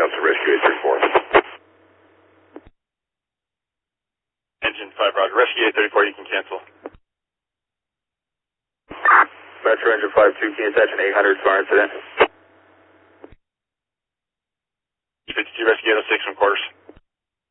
cancel Rescue 834. Engine 5, roger. Rescue 834, you can cancel. Metro Engine 52, can you attach an 800 fire incident?